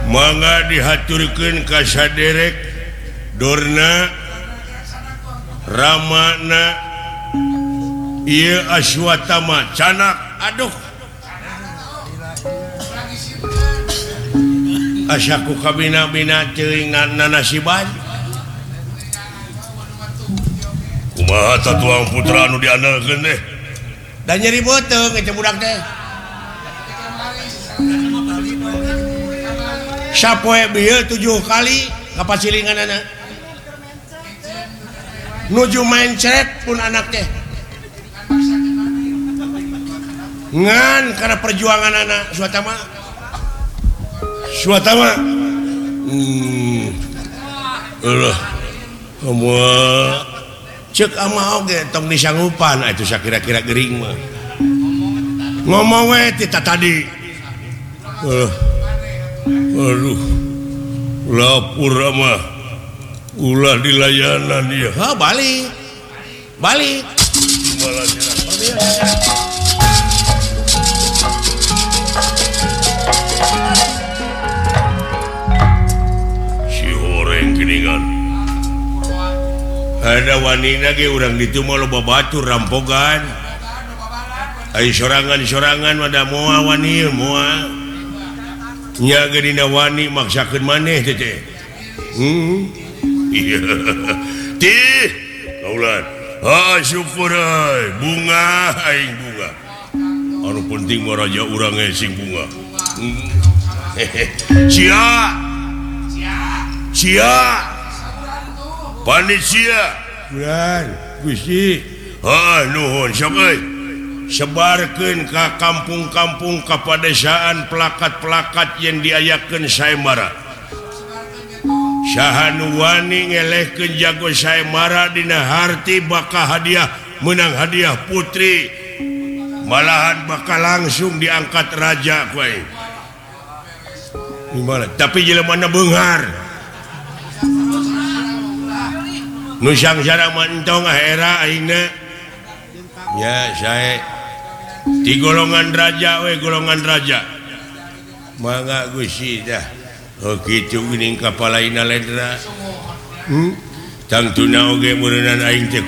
mangga dihaturkeun ka saderek Dorna Ramana ieu Aswatama canak aduh asyaku kabina-bina teuing nasiban kumaha tatuang putra anu diandalkeun teh da nyeri beuteung eta budak teh sapoe bieu 7 kali kapacilinganana nuju main ceret pun anak teh ngan karena perjuangan anak Swatama Allah kamu cek ama oge tong disanggupan itu sakira-kira gering mah ngomong we tita tadi aduh lapur mah ulah dilayanan dia balik ada wanita ge urang ditu mah loba batur rampogan ai sorangan-sorangan mada moal wani moal nya ge dina wani maksakeun maneh teh iya tih kaulan syukur bunga aing bunga anu penting mah raja urang sing bunga sia panitia Gusti nuhun sok euy sebarkeun ka kampung-kampung ka padesaan plakat-plakat yang diayakeun saemara saha nu wani ngelehkeun jago saemara dina harti bakal hadiah menang hadiah putri malahan bakal langsung diangkat raja ku aing gimana tapi jelemana beunghar nusang sareng mentong era aingna ya sae di golongan raja golongan raja mangga Gusti dah kitu geuning kapalaina ledra tangtuna oge meureunana aing teh